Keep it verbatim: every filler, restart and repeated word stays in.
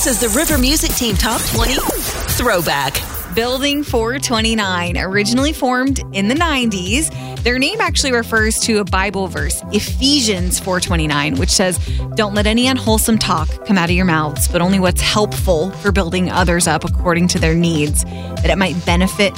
This is the River Music Team Top twenty Throwback. Building four twenty-nine, originally formed in the nineties. Their name actually refers to a Bible verse, Ephesians four twenty-nine, which says, "Don't let any unwholesome talk come out of your mouths, but only what's helpful for building others up according to their needs, that it might benefit